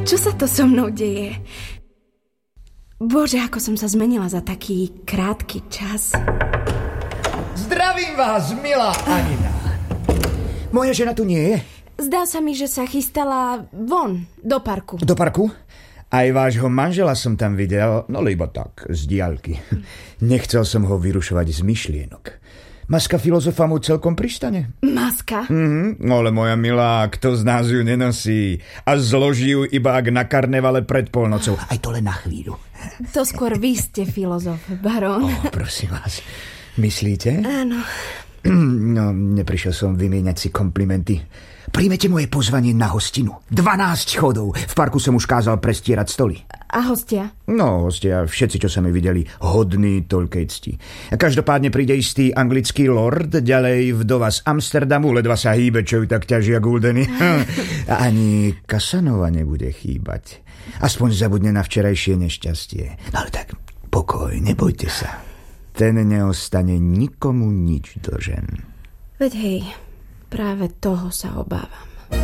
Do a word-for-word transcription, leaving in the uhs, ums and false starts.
Čo sa to so mnou deje? Bože, ako som sa zmenila za taký krátky čas. Zdravím vás, milá Anina. Moja žena tu nie je? Zdá sa mi, že sa chystala von, do parku. Do parku? Aj vášho manžela som tam videl, no iba tak, z diaľky. Nechcel som ho vyrušovať z myšlienok. Maska filozofa mu celkom pristane. Maska? Mhm, ale moja milá, kto z nás ju nenosí a zloží ju iba ak na karnevale pred polnocou. Aj to len na chvíľu. To skôr vy ste filozof, barón. Ó, prosím vás. Myslíte? Áno. No, neprišiel som vymieňať si komplimenty. Príjmete moje pozvanie na hostinu. dvanásť chodov. V parku som už kázal prestierať stoly. A hostia? No, hostia, všetci, čo sa mi videli, hodní toľkej cti. Každopádne príde istý anglický lord, ďalej vdova z Amsterdamu, ledva sa hýbe, čo ju tak ťažia guldeny. Ani Kasanova nebude chýbať. Aspoň zabudne na včerajšie nešťastie. No ale tak, pokoj, nebojte sa. Ten neostane nikomu nič dlžen. Veď hej, práve toho sa obávam.